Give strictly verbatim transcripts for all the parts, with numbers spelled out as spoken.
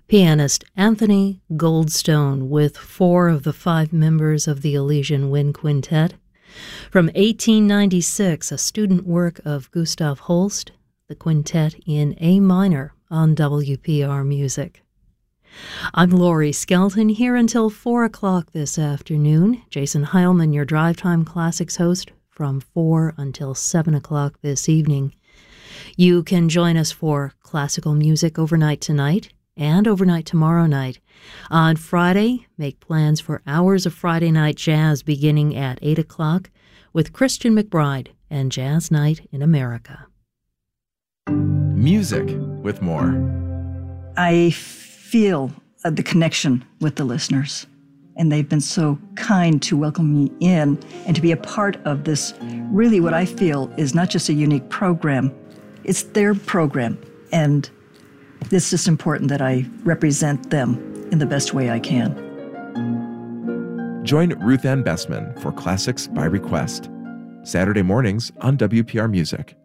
Pianist Anthony Goldstone with four of the five members of the Elysian Wind Quintet. From eighteen ninety-six, a student work of Gustav Holst, the quintet in A minor on W P R Music. I'm Laurie Skelton, here until four o'clock this afternoon. Jason Heilman, your Drive Time Classics host, from four until seven o'clock this evening. You can join us for classical music overnight tonight and overnight tomorrow night. On Friday, make plans for hours of Friday night jazz beginning at eight o'clock with Christian McBride and Jazz Night in America. Music with more. I feel uh, the connection with the listeners, and they've been so kind to welcome me in and to be a part of this, really what I feel is not just a unique program, it's their program, and it's just important that I represent them in the best way I can. Join Ruth Ann Bessman for Classics by Request, Saturday mornings on W P R Music.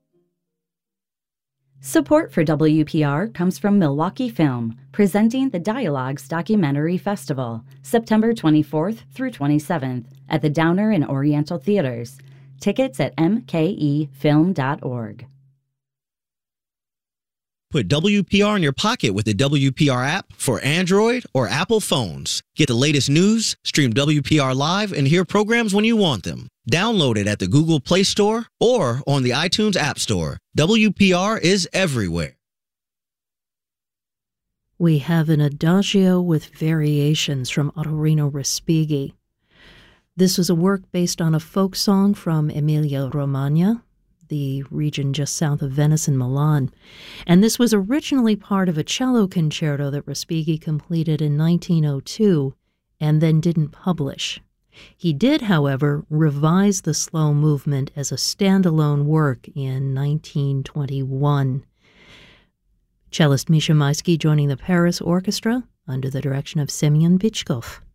Support for W P R comes from Milwaukee Film, presenting the Dialogues Documentary Festival, September twenty-fourth through twenty-seventh at the Downer and Oriental Theaters. Tickets at m k e film dot org. Put W P R in your pocket with the W P R app for Android or Apple phones. Get the latest news, stream W P R live, and hear programs when you want them. Download it at the Google Play Store or on the iTunes App Store. W P R is everywhere. We have an adagio with variations from Ottorino Respighi. This was a work based on a folk song from Emilia-Romagna, the region just south of Venice and Milan. And this was originally part of a cello concerto that Respighi completed in nineteen oh two and then didn't publish. He did, however, revise the slow movement as a standalone work in nineteen twenty-one. Cellist Misha Maisky joining the Paris Orchestra under the direction of Semyon Bychkov.